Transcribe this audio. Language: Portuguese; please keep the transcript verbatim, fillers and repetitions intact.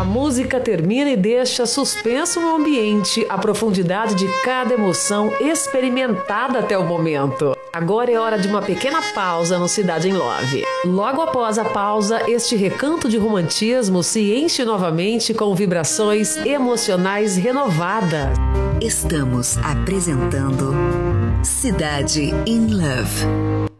A música termina e deixa suspenso no ambiente a profundidade de cada emoção experimentada até o momento. Agora é hora de uma pequena pausa no Cidade em Love. Logo após a pausa, este recanto de romantismo se enche novamente com vibrações emocionais renovadas. Estamos apresentando Cidade in Love.